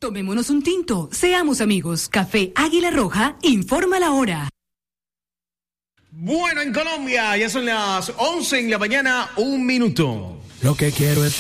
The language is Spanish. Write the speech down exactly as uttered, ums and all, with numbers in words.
Tomémonos un tinto, seamos amigos. Café Águila Roja, informa la hora. Bueno, en Colombia ya son las once en la mañana, un minuto. Lo que quiero es